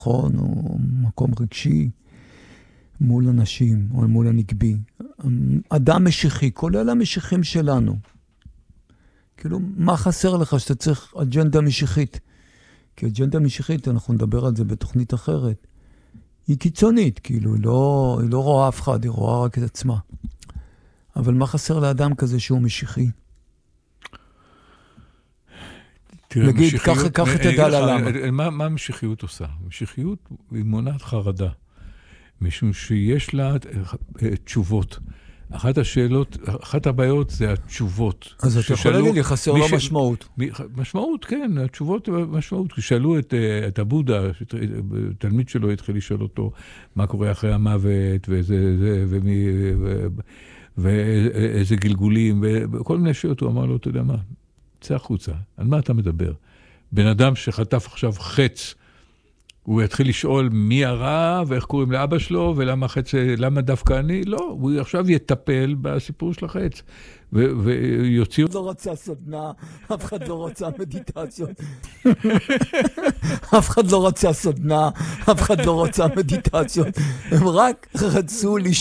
נכון, או מקום רגשי מול אנשים, או מול הנגבי. אדם משיחי, כולל המשיחים שלנו. כאילו, מה חסר לך שאתה צריך אג'נדה משיחית? כי אג'נדה משיחית, אנחנו נדבר על זה בתוכנית אחרת, היא קיצונית, כאילו, היא לא רואה אף אחד, היא רואה רק את עצמה. אבל מה חסר לאדם כזה שהוא משיחי? נגיד, ככה תדע ללמה. מה המשיחיות עושה? המשיחיות היא מונעת חרדה, משום שיש לה תשובות. אחת הבעיות זה התשובות. אז אתה יכול להגיד לי, חסר לו משמעות. משמעות, כן, התשובות משמעות. כששאלו את הבודה, תלמיד שלו התחיל לשאול אותו, מה קורה אחרי המוות, ואיזה גלגולים, וכל מיני שאלות, הוא אמר לו, אתה יודע מה, צא החוצה, על מה אתה מדבר? בן אדם שחטף עכשיו חץ, הוא יתחיל לשאול מי הרע, ואיך קוראים לאבא שלו, ולמה דווקא אני? לא, הוא עכשיו יטפל בסיפור של החץ. ויוציא... לא רצה סדנה, אף אחד לא רצה מדיטציות. אף אחד לא רצה סדנה, אף אחד לא רצה מדיטציות. הם רק רצו